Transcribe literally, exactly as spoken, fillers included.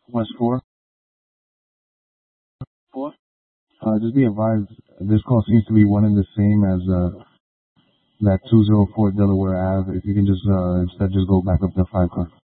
West four. Four. Uh, just be advised, this call seems to be one and the same as uh, that two oh four Delaware Ave. If you can just uh, instead just go back up to five car.